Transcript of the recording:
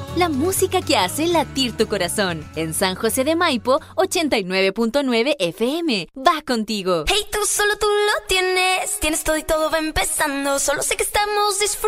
la música que hace latir tu corazón. En San José de Maipo, 89.9 FM. Va contigo. Hey, tú solo tú lo tienes todo y todo va empezando. Solo sé que estamos disfrutando.